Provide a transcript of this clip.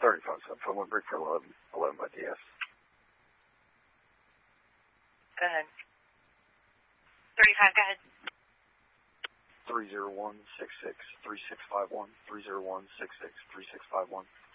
35 phone one break for 11 by DS. Go ahead. 35, go ahead. 301-66-3651, 301-66-3651.